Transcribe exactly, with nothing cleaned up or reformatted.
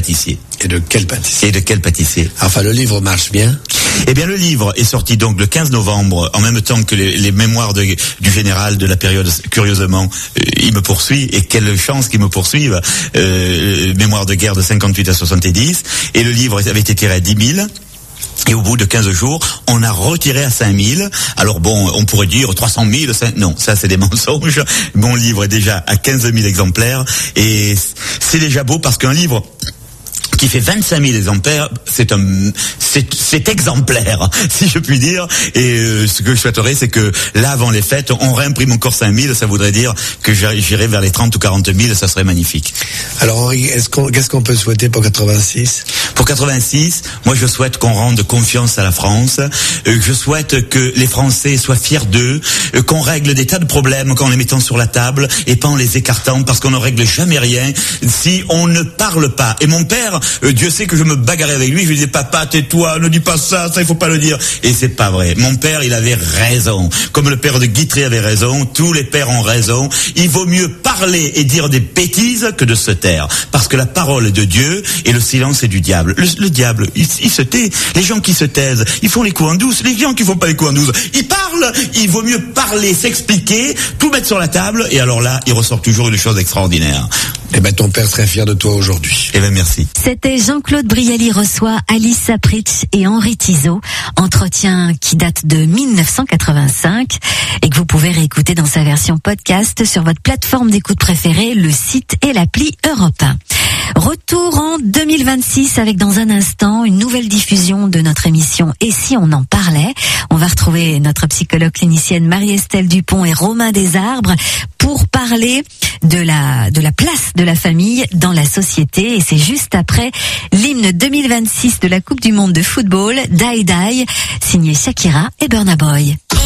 pâtissier. Et de quel pâtissier? Et de quel pâtissier? Enfin, le livre marche bien. Eh bien, le livre est sorti donc le quinze novembre, en même temps que les, les mémoires de, du général de la période. Curieusement, euh, il me poursuit, et quelle chance qu'il me poursuive. Euh, mémoires de guerre de cinquante-huit à soixante-dix, et le livre avait été tiré à dix mille. Et au bout de quinze jours, on a retiré à cinq mille. Alors bon, on pourrait dire trois cent mille, non, ça c'est des mensonges. Mon livre est déjà à quinze mille exemplaires, et c'est déjà beau parce qu'un livre qui fait vingt-cinq mille exemplaires, c'est un, c'est, c'est exemplaire, si je puis dire. Et euh, ce que je souhaiterais, c'est que là, avant les fêtes, on réimprime encore cinq mille. Ça voudrait dire que j'irai vers les trente ou quarante mille. Ça serait magnifique. Alors Henri, est-ce qu'on, qu'est-ce qu'on peut souhaiter pour quatre-vingt-six? Pour quatre-vingt-six, moi je souhaite qu'on rende confiance à la France. Euh, je souhaite que les Français soient fiers d'eux, euh, qu'on règle des tas de problèmes en les mettant sur la table et pas en les écartant, parce qu'on ne règle jamais rien si on ne parle pas. Et mon père, Euh, Dieu sait que je me bagarrais avec lui, je lui disais papa, tais-toi, ne dis pas ça, ça il faut pas le dire. Et c'est pas vrai. Mon père, il avait raison. Comme le père de Guitry avait raison, tous les pères ont raison. Il vaut mieux parler et dire des bêtises que de se taire. Parce que la parole est de Dieu et le silence est du diable. Le, le diable, il, il se tait. Les gens qui se taisent, ils font les coups en douce. Les gens qui font pas les coups en douce, ils parlent. Il vaut mieux parler, s'expliquer, tout mettre sur la table, et alors là, il ressort toujours une chose extraordinaire. Eh ben, ton père serait fier de toi aujourd'hui. Eh ben, merci. C'était Jean-Claude Brialy reçoit Alice Sapritch et Henri Tizot. Entretien qui date de mille neuf cent quatre-vingt-cinq et que vous pouvez réécouter dans sa version podcast sur votre plateforme d'écoute préférée, le site et l'appli Europe un. Retour en deux mille vingt-six avec dans un instant une nouvelle diffusion de notre émission Et si on en parlait. On va retrouver notre psychologue clinicienne Marie-Estelle Dupont et Romain Desarbres pour parler de la de la place de la famille dans la société, et c'est juste après l'hymne deux mille vingt-six de la Coupe du Monde de football, Die Die, signé Shakira et Burna Boy.